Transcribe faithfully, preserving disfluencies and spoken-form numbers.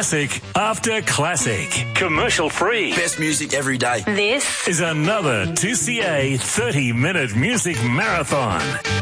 Classic after classic. Commercial free. Best music every day. This is another two C A thirty minute music marathon.